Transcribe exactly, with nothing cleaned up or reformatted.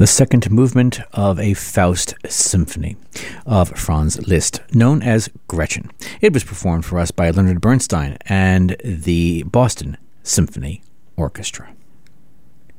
the second movement of a Faust symphony of Franz Liszt, known as Gretchen. It was performed for us by Leonard Bernstein and the Boston Symphony Orchestra.